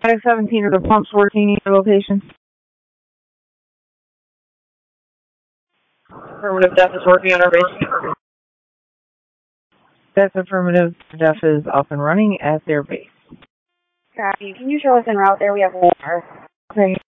517, are the pumps working in your location? Affirmative, DEF is working on our base. That's affirmative. DEF is up and running at their base. Copy. Can you show us en route there? We have water. Okay.